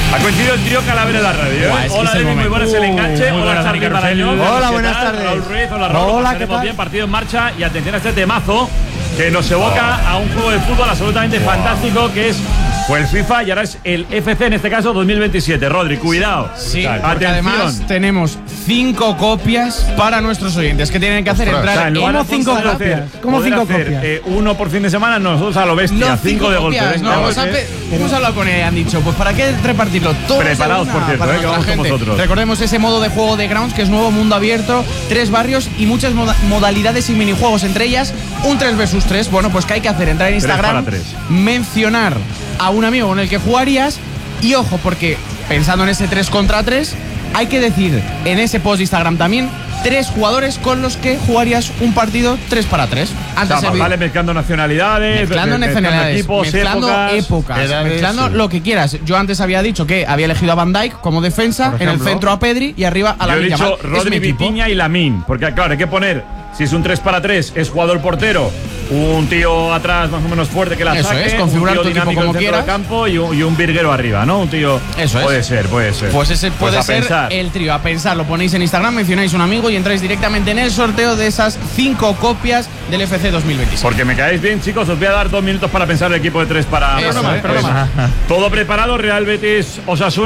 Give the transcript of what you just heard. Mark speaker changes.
Speaker 1: Ha coincidido el trío Calavera de la radio. Hola, David, muy buenas el enganche. Hola, Charly Marañón.
Speaker 2: Hola, buenas tardes.
Speaker 1: Raúl Ruiz, hola, Raúl.
Speaker 2: Hola,
Speaker 1: ¿qué tal? Bien, partido en marcha y atención a este temazo que nos evoca a un juego de fútbol absolutamente fantástico que es el FIFA y ahora es el FC, en este caso 2027. Rodri, cuidado.
Speaker 3: Sí, porque además tenemos 5 copias para nuestros oyentes que tienen que hacer entrar.
Speaker 2: ¿Cómo 5 copias? ¿Cómo 5 copias?
Speaker 1: Uno por fin de semana, nosotros a lo bestia. 5 de golpe.
Speaker 3: Hemos hablado con él y han dicho, pues ¿para qué repartirlo? Todos
Speaker 1: preparados, por cierto, que vamos con vosotros.
Speaker 3: Recordemos ese modo de juego de Grounds, que es nuevo, mundo abierto, 3 barrios y muchas modalidades y minijuegos, entre ellas un 3 vs 3. Bueno, pues ¿qué hay que hacer? Entrar en Instagram, mencionar a un amigo con el que jugarías y ojo, porque pensando en ese 3 contra 3, hay que decir en ese post de Instagram también 3 jugadores con los que jugarías un partido 3 para 3.
Speaker 1: Vale, mezclando nacionalidades,
Speaker 3: mezclando equipos, mezclando épocas, mezclando lo que quieras. Yo antes había dicho que había elegido a Van Dijk como defensa, en el centro a Pedri y arriba a Lamine Yamal.
Speaker 1: Yo he dicho Rodri, Vitinha y Lamine, porque claro, hay que poner, si es un 3 para 3, es jugador portero, un tío atrás más o menos fuerte que la
Speaker 3: eso
Speaker 1: saque,
Speaker 3: es, configurar
Speaker 1: un tío
Speaker 3: tu equipo
Speaker 1: dinámico
Speaker 3: como
Speaker 1: en el centro
Speaker 3: quieras.
Speaker 1: del campo y un virguero arriba, ¿no? Un tío.
Speaker 3: Eso
Speaker 1: puede
Speaker 3: es.
Speaker 1: Puede ser.
Speaker 3: Pues ese puede ser
Speaker 1: pensar.
Speaker 3: El trío. A pensar, lo ponéis en Instagram, mencionáis un amigo y entráis directamente en el sorteo de esas 5 copias del FC 2026.
Speaker 1: Porque me caéis bien, chicos, os voy a dar 2 minutos para pensar el equipo de 3 para.
Speaker 3: Todo preparado, Real Betis Osasuna.